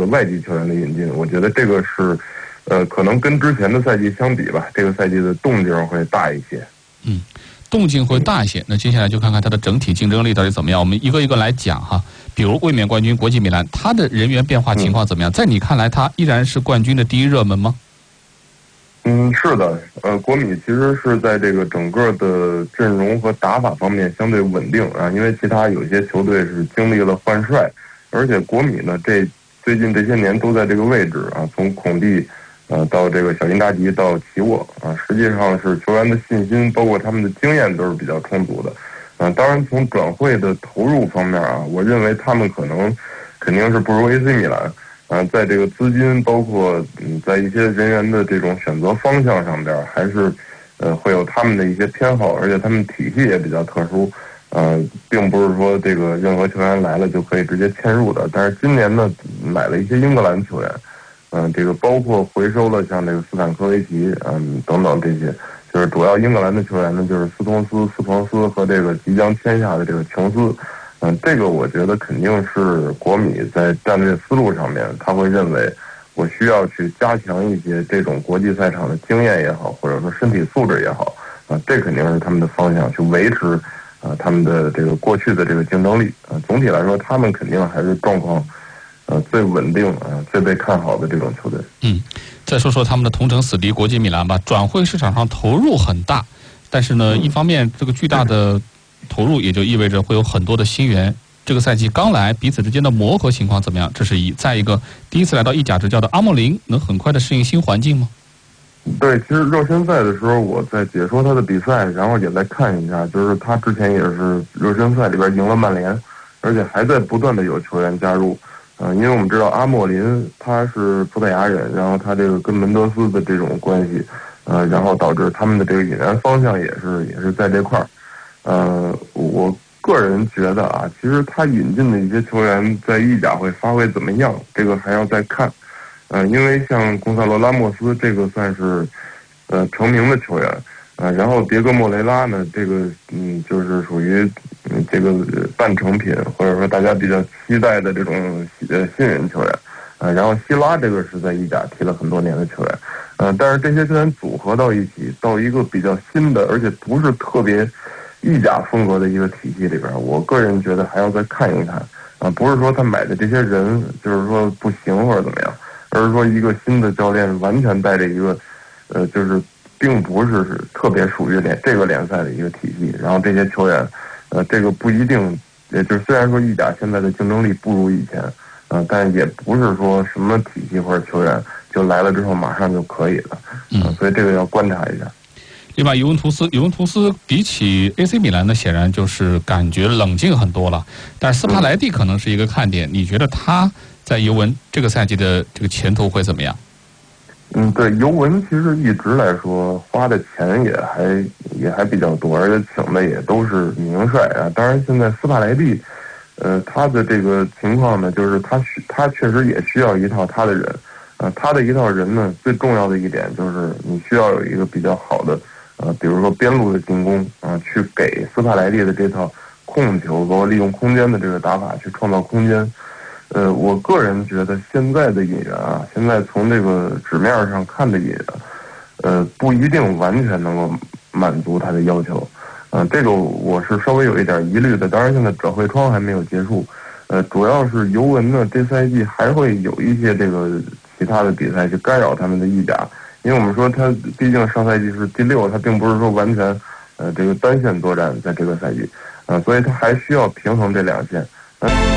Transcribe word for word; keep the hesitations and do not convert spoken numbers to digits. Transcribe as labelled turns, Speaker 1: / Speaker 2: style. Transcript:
Speaker 1: 外籍球员的引进，我觉得这个是，呃，可能跟之前的赛季相比吧，这个赛季的动静会大一些。
Speaker 2: 嗯，动静会大一些。那接下来就看看它的整体竞争力到底怎么样。我们一个一个来讲哈。比如卫冕冠军国际米兰，它的人员变化情况怎么样？在你看来，它依然是冠军的第一热门吗？
Speaker 1: 嗯，是的，呃，国米其实是在这个整个的阵容和打法方面相对稳定啊，因为其他有些球队是经历了换帅，而且国米呢，这最近这些年都在这个位置啊，从孔蒂，呃，到这个小因扎吉到齐沃啊，实际上是球员的信心，包括他们的经验都是比较充足的。啊，当然从转会的投入方面啊，我认为他们可能肯定是不如 A C 米兰。啊，在这个资金，包括嗯，在一些人员的这种选择方向上边，还是呃会有他们的一些偏好，而且他们体系也比较特殊。呃，并不是说这个任何球员来了就可以直接迁入的。但是今年呢，买了一些英格兰球员，嗯、呃，这个包括回收了像这个斯坦科维奇，嗯等等这些。就是主要英格兰的球员呢，就是斯通斯、斯彭斯和这个即将签下的这个琼斯，嗯，这个我觉得肯定是国米在战略思路上面，他会认为我需要去加强一些这种国际赛场的经验也好，或者说身体素质也好，啊，这肯定是他们的方向，去维持啊他们的这个过去的这个竞争力啊。总体来说，他们肯定还是状况呃最稳定啊、最被看好的这种球队。
Speaker 2: 嗯。再说说他们的同城死敌国际米兰吧，转会市场上投入很大，但是呢，一方面这个巨大的投入也就意味着会有很多的新援。这个赛季刚来，彼此之间的磨合情况怎么样？这是一。再一个，第一次来到意甲执教的阿莫林能很快的适应新环境吗？
Speaker 1: 对，其实热身赛的时候，我在解说他的比赛，然后也在看一下，就是他之前也是热身赛里边赢了曼联，而且还在不断的有球员加入。嗯、呃，因为我们知道阿莫林他是葡萄牙人，然后他这个跟门德斯的这种关系，呃，然后导致他们的这个引援方向也是也是在这块儿。呃，我个人觉得啊，其实他引进的一些球员在意甲会发挥怎么样，这个还要再看。呃，因为像贡萨罗拉莫斯这个算是呃成名的球员，啊、呃，然后迭戈莫雷拉呢，这个嗯就是属于嗯这个半成品，或者说大家比较期待的这种呃新人球员，啊、呃，然后希拉这个是在意甲踢了很多年的球员，呃，但是这些球员组合到一起，到一个比较新的，而且不是特别意甲风格的一个体系里边，我个人觉得还要再看一看，啊、呃，不是说他买的这些人就是说不行或者怎么样。而是说一个新的教练完全带着一个，呃，就是并不是特别属于联这个联赛的一个体系，然后这些球员，呃，这个不一定，也就是虽然说意甲现在的竞争力不如以前，呃，但也不是说什么体系或者球员就来了之后马上就可以了，呃、嗯，所以这个要观察一下。
Speaker 2: 另外，尤文图斯，尤文图斯比起 A C 米兰呢，显然就是感觉冷静很多了。但是斯帕莱蒂可能是一个看点，你觉得他在尤文这个赛季的这个前途会怎么样？
Speaker 1: 嗯，对，尤文其实一直来说花的钱也还也还比较多，而且请的也都是名帅啊。当然，现在斯帕莱蒂，呃，他的这个情况呢，就是他需他确实也需要一套他的人，啊、呃，他的一套人呢，最重要的一点就是你需要有一个比较好的。呃，比如说边路的进攻啊、呃，去给斯帕莱蒂的这套控球，包括利用空间的这个打法去创造空间。呃，我个人觉得现在的引援啊，现在从这个纸面上看的引援，呃，不一定完全能够满足他的要求。呃，这个我是稍微有一点疑虑的。当然，现在转会窗还没有结束，呃，主要是尤文呢，这赛季还会有一些这个其他的比赛去干扰他们的意甲。因为我们说他毕竟上赛季是第六，他并不是说完全，呃，这个单线作战在这个赛季，呃，所以他还需要平衡这两线。呃